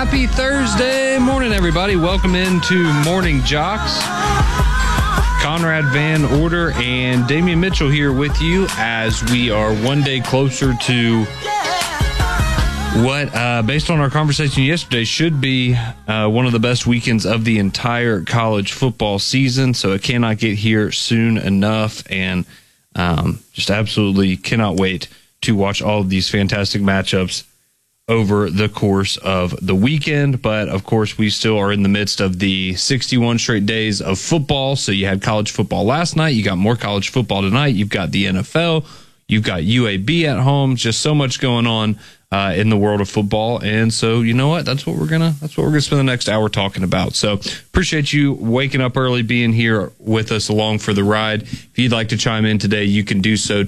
Happy Thursday morning, everybody. Welcome into Morning Jocks. Conrad Van Order and Damian Mitchell here with you as we are one day closer to what, based on our conversation yesterday, should be one of the best weekends of the entire college football season. So it cannot get here soon enough, and just absolutely cannot wait to watch all of these fantastic matchups over the course of the weekend. But of course, we still are in the midst of the 61 straight days of football. So you had college football last night. You got more college football tonight. You've got the NFL. You've got UAB at home. Just so much going on in the world of football. And so, you know what? That's what we're gonna spend the next hour talking about. So appreciate you waking up early, being here with us along for the ride. If you'd like to chime in today, you can do so.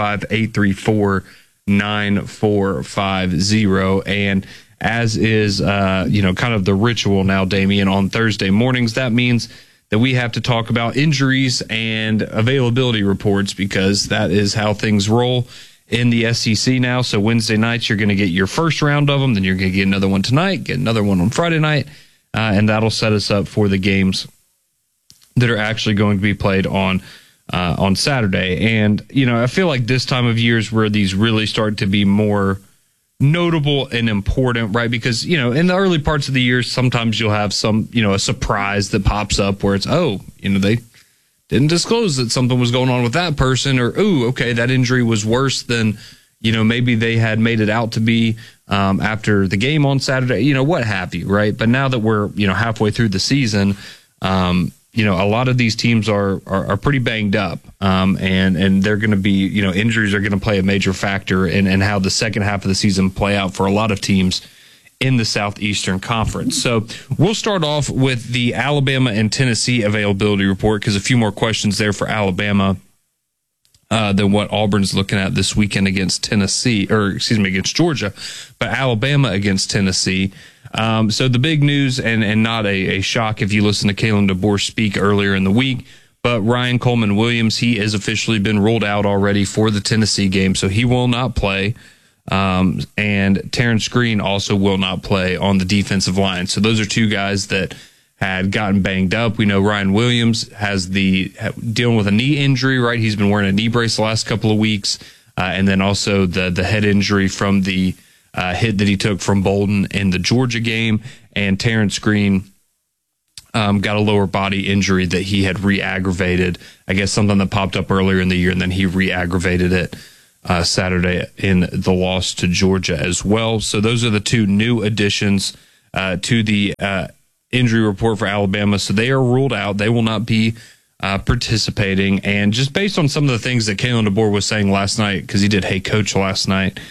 205-834-9450. And as is, kind of the ritual now, Damian, on Thursday mornings, that means that we have to talk about injuries and availability reports, because that is how things roll in the SEC now. So Wednesday nights, you're going to get your first round of them. Then you're going to get another one tonight, get another one on Friday night. And that'll set us up for the games that are actually going to be played on Saturday. And, I feel like this time of year is where these really start to be more notable and important, right? Because, in the early parts of the year, sometimes you'll have some, a surprise that pops up where it's, they didn't disclose that something was going on with that person, or, okay, that injury was worse than, maybe they had made it out to be after the game on Saturday, what have you, right? But now that we're, halfway through the season, a lot of these teams are pretty banged up, and they're going to be, injuries are going to play a major factor in how the second half of the season play out for a lot of teams in the Southeastern Conference. So we'll start off with the Alabama and Tennessee availability report, because a few more questions there for Alabama than what Auburn's looking at this weekend against against Georgia, but Alabama against Tennessee. So the big news, and not a shock if you listen to Kalen DeBoer speak earlier in the week, but Ryan Coleman Williams, he has officially been ruled out already for the Tennessee game, so he will not play. And Terrence Green also will not play on the defensive line. So those are two guys that had gotten banged up. We know Ryan Williams has dealing with a knee injury, right? He's been wearing a knee brace the last couple of weeks. And then also the head injury from the hit that he took from Bolden in the Georgia game. And Terrence Green got a lower body injury that he had re-aggravated. I guess something that popped up earlier in the year, and then he re-aggravated it Saturday in the loss to Georgia as well. So those are the two new additions to the injury report for Alabama. So they are ruled out. They will not be participating. And just based on some of the things that Kalen DeBoer was saying last night, because he did Hey Coach last night,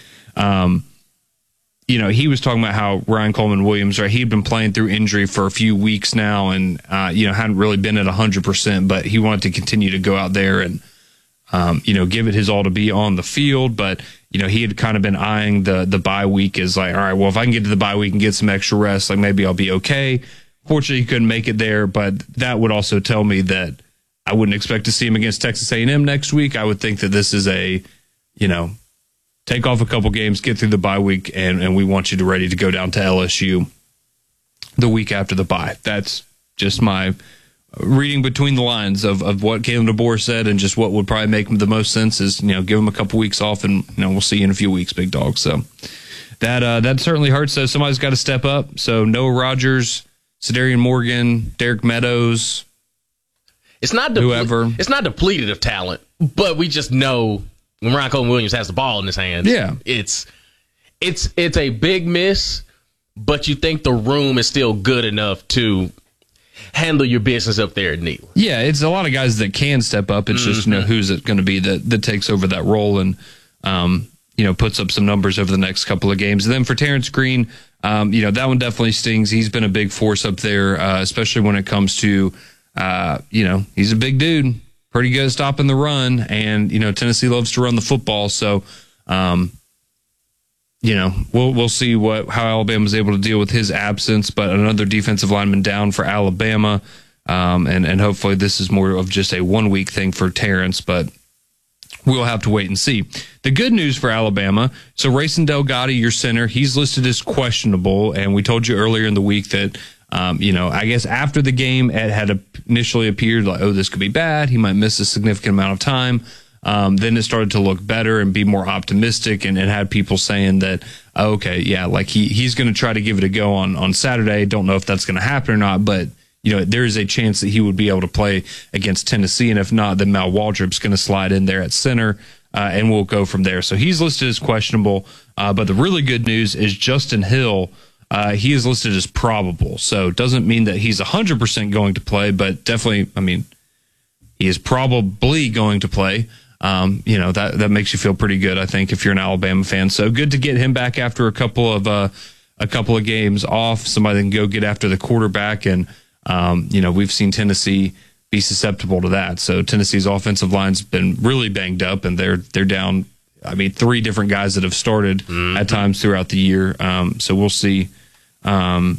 he was talking about how Ryan Coleman Williams, right, he'd been playing through injury for a few weeks now, and hadn't really been at 100%, but he wanted to continue to go out there and give it his all to be on the field. But, he had kind of been eyeing the bye week as like, all right, well, if I can get to the bye week and get some extra rest, like maybe I'll be okay. Fortunately, he couldn't make it there, but that would also tell me that I wouldn't expect to see him against Texas A&M next week. I would think that this is a, take off a couple games, get through the bye week, and we want you ready to go down to LSU the week after the bye. That's just my reading between the lines of what Kalen DeBoer said, and just what would probably make the most sense is, give him a couple weeks off, and, we'll see you in a few weeks, big dog. So that certainly hurts. So somebody's got to step up. So Noah Rogers, Cedarian Morgan, Derek Meadows, it's not whoever. It's not depleted of talent, but we just know when Ryan Coleman Williams has the ball in his hands, it's a big miss, but you think the room is still good enough to handle your business up there at Neyland. Yeah, it's a lot of guys that can step up. It's just, who's it going to be that takes over that role and, puts up some numbers over the next couple of games. And then for Terrence Green, that one definitely stings. He's been a big force up there, especially when it comes to, he's a big dude, pretty good at stopping the run. And, Tennessee loves to run the football. So, we'll see how Alabama's able to deal with his absence, but another defensive lineman down for Alabama. And hopefully this is more of just a 1 week thing for Terrence, but we'll have to wait and see. The good news for Alabama, so Rayson Delgado, your center, he's listed as questionable, and we told you earlier in the week that, I guess after the game, it had initially appeared like, oh, this could be bad. He might miss a significant amount of time. Then it started to look better and be more optimistic, and it had people saying that, okay, yeah, like he's going to try to give it a go on Saturday. Don't know if that's going to happen or not, but there is a chance that he would be able to play against Tennessee, and if not, then Mal Waldrop's going to slide in there at center, and we'll go from there. So he's listed as questionable, but the really good news is Justin Hill. He is listed as probable, so it doesn't mean that he's 100% going to play, but definitely, he is probably going to play. That makes you feel pretty good, I think, if you're an Alabama fan. So good to get him back after a couple of games off. Somebody can go get after the quarterback, and we've seen Tennessee be susceptible to that. So Tennessee's offensive line's been really banged up, and they're down. 3 different guys that have started at times throughout the year. So we'll see. We'll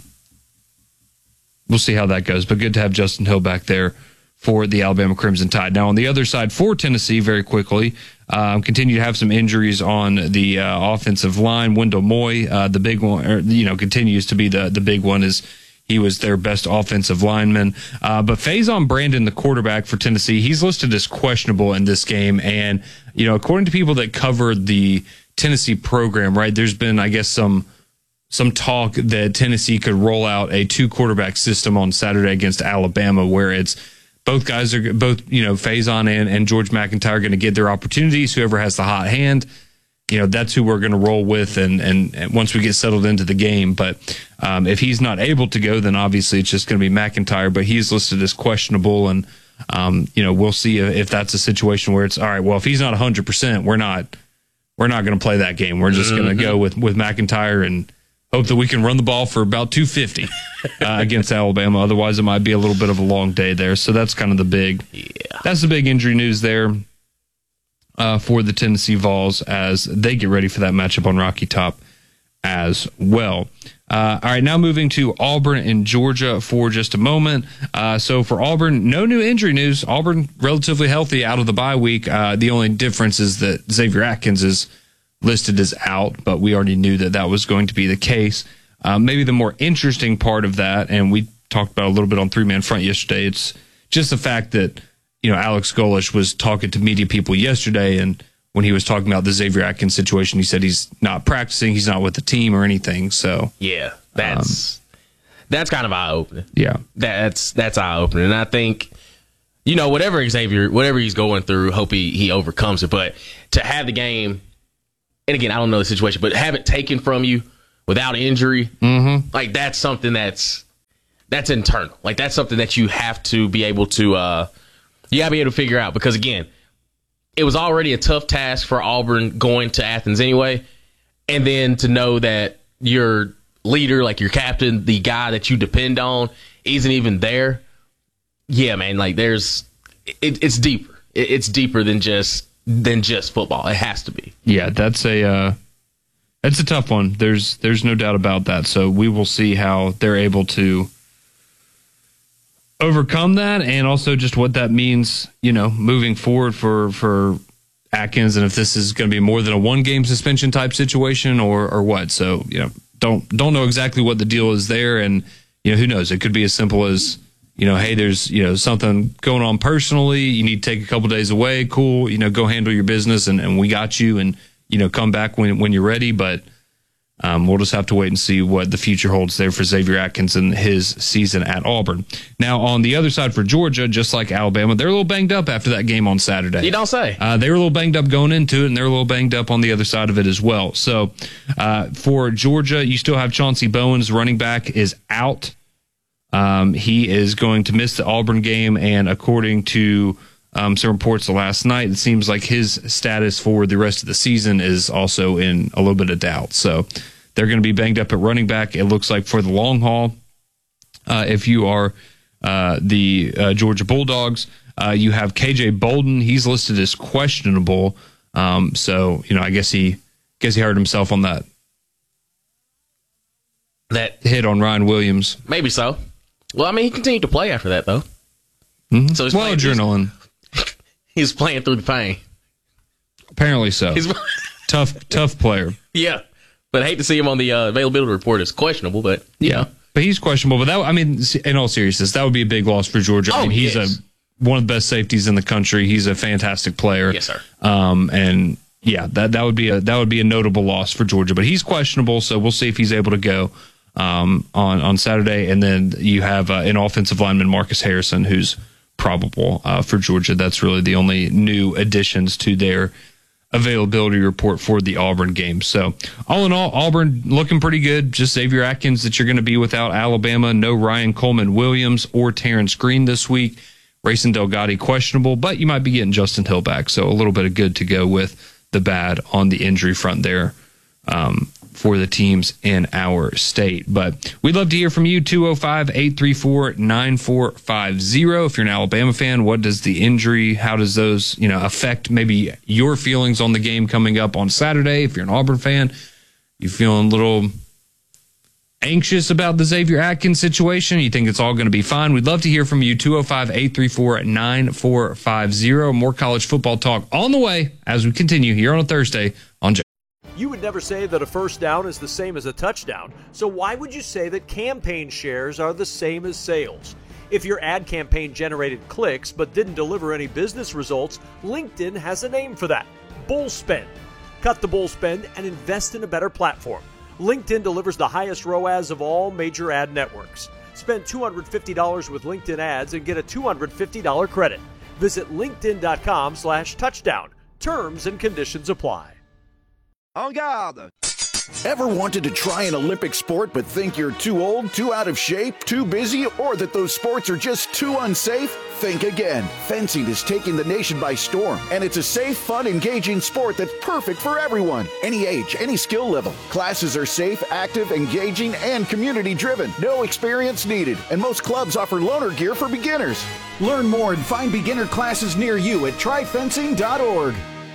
see how that goes. But good to have Justin Hill back there for the Alabama Crimson Tide. Now, on the other side, for Tennessee, very quickly, continue to have some injuries on the offensive line. Wendell Moy, the big one, continues to be the big one, is he was their best offensive lineman. But Faison Brandon, the quarterback for Tennessee, he's listed as questionable in this game. And, according to people that covered the Tennessee program, right, there's been, I guess, some talk that Tennessee could roll out a 2-quarterback system on Saturday against Alabama, where it's both guys are Faison and George McIntyre are going to get their opportunities. Whoever has the hot hand, that's who we're going to roll with. And once we get settled into the game, but if he's not able to go, then obviously it's just going to be McIntyre, but he's listed as questionable. And, we'll see if that's a situation where it's all right. Well, if he's not 100%, we're not going to play that game. We're just going to go with McIntyre and hope that we can run the ball for about 250 against Alabama. Otherwise, it might be a little bit of a long day there. So that's kind of the big injury news there for the Tennessee Vols as they get ready for that matchup on Rocky Top as well. All right, now moving to Auburn and Georgia for just a moment. So for Auburn, no new injury news. Auburn relatively healthy out of the bye week. The only difference is that Xavier Atkins is listed as out, but we already knew that was going to be the case. Maybe the more interesting part of that, and we talked about a little bit on 3-Man Front yesterday, it's just the fact that, Alex Golesh was talking to media people yesterday, and when he was talking about the Xavier Atkins situation, he said he's not practicing, he's not with the team or anything. So yeah, that's kind of eye-opening. Yeah. That's eye-opening. And I think, whatever he's going through, hope he overcomes it. But to have the game, and again, I don't know the situation, but have it taken from you without injury, like that's something that's internal. Like that's something that you have to be able to figure out, because again, it was already a tough task for Auburn going to Athens anyway, and then to know that your leader, like your captain, the guy that you depend on, isn't even there. Yeah, man, like it's deeper. It's deeper than just football. It has to be. Yeah, that's a tough one. There's no doubt about that. So we will see how they're able to overcome that, and also just what that means, moving forward for Atkins, and if this is going to be more than a 1-game suspension type situation or what. So, don't know exactly what the deal is there, and who knows? It could be as simple as, hey, there's something going on personally, you need to take a couple days away, cool, go handle your business, and we got you, and come back when you're ready. But we'll just have to wait and see what the future holds there for Xavier Atkins and his season at Auburn. Now, on the other side for Georgia, just like Alabama, they're a little banged up after that game on Saturday. You don't say. They were a little banged up going into it, and they're a little banged up on the other side of it as well. So for Georgia, you still have Chauncey Bowens, running back, is out. He is going to miss the Auburn game, and according to some reports last night, it seems like his status for the rest of the season is also in a little bit of doubt. So they're going to be banged up at running back, it looks like, for the long haul. If you are the Georgia Bulldogs, you have KJ Bolden. He's listed as questionable. So, I guess he hurt himself on that hit on Ryan Williams. Maybe so. Well, he continued to play after that, though. Mm-hmm. So he's adrenaline. He's playing through the pain. Apparently so. Tough player. Yeah. But I hate to see him on the availability report as questionable, but yeah. But he's questionable. But in all seriousness, that would be a big loss for Georgia. He's one of the best safeties in the country. He's a fantastic player. Yes, sir. And yeah, that would be a notable loss for Georgia. But he's questionable, so we'll see if he's able to go on Saturday. And then you have an offensive lineman, Marcus Harrison, who's probable for Georgia. That's really the only new additions to their availability report for the Auburn game. So all in all, Auburn looking pretty good. Just Xavier Atkins that you're going to be without. Alabama, no Ryan Coleman Williams or Terrence Green this week. Rayson Delgado questionable, but you might be getting Justin Hill back. So a little bit of good to go with the bad on the injury front there for the teams in our state. But we'd love to hear from you, 205-834-9450. If you're an Alabama fan, what does the injury, how does those, affect maybe your feelings on the game coming up on Saturday? If you're an Auburn fan, you feeling a little anxious about the Xavier Atkins situation? You think it's all going to be fine? We'd love to hear from you, 205-834-9450. More college football talk on the way as we continue here on a Thursday on J. You would never say that a first down is the same as a touchdown, so why would you say that campaign shares are the same as sales? If your ad campaign generated clicks but didn't deliver any business results, LinkedIn has a name for that: bull spend. Cut the bull spend and invest in a better platform. LinkedIn delivers the highest ROAS of all major ad networks. Spend $250 with LinkedIn ads and get a $250 credit. Visit linkedin.com/touchdown. Terms and conditions apply. En garde! Ever wanted to try an Olympic sport but think you're too old, too out of shape, too busy, or that those sports are just too unsafe? Think again. Fencing is taking the nation by storm, and it's a safe, fun, engaging sport that's perfect for everyone. Any age, any skill level. Classes are safe, active, engaging, and community-driven. No experience needed, and most clubs offer loaner gear for beginners. Learn more and find beginner classes near you at tryfencing.org.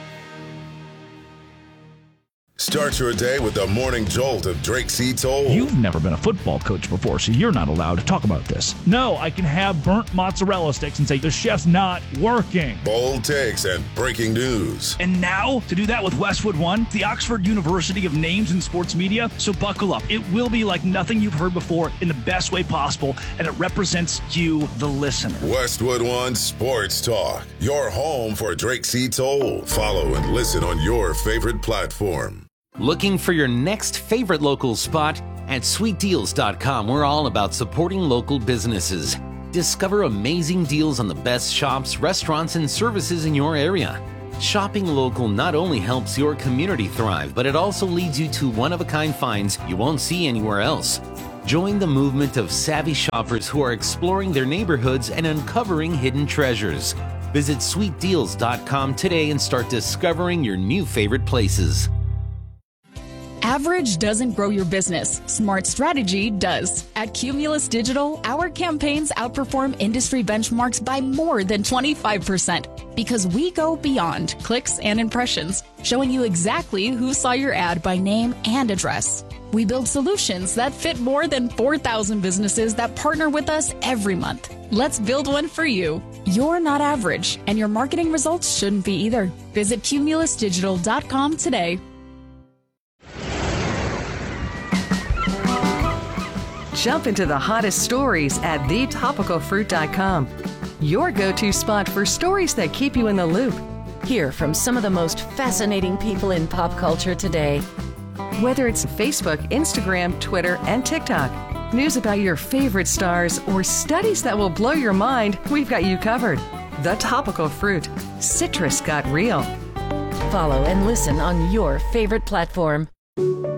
Start your day with the morning jolt of Drake C. Toll. You've never been a football coach before, so you're not allowed to talk about this. No, I can have burnt mozzarella sticks and say the chef's not working. Bold takes and breaking news. And now, to do that with Westwood One, the Oxford University of Names in Sports Media. So buckle up. It will be like nothing you've heard before in the best way possible, and it represents you, the listener. Westwood One Sports Talk, your home for Drake C. Toll. Follow and listen on your favorite platform. Looking for your next favorite local spot? At sweetdeals.com, we're all about supporting local businesses. Discover amazing deals on the best shops, restaurants, and services in your area. Shopping local not only helps your community thrive, but it also leads you to one-of-a-kind finds you won't see anywhere else. Join the movement of savvy shoppers who are exploring their neighborhoods and uncovering hidden treasures. Visit sweetdeals.com today and start discovering your new favorite places. Average doesn't grow your business. Smart strategy does. At Cumulus Digital, our campaigns outperform industry benchmarks by more than 25% because we go beyond clicks and impressions, showing you exactly who saw your ad by name and address. We build solutions that fit more than 4,000 businesses that partner with us every month. Let's build one for you. You're not average, and your marketing results shouldn't be either. Visit cumulusdigital.com today. Jump into the hottest stories at thetopicalfruit.com. Your go-to spot for stories that keep you in the loop. Hear from some of the most fascinating people in pop culture today. Whether it's Facebook, Instagram, Twitter, and TikTok, news about your favorite stars, or studies that will blow your mind, we've got you covered. The Topical Fruit. Citrus got real. Follow and listen on your favorite platform.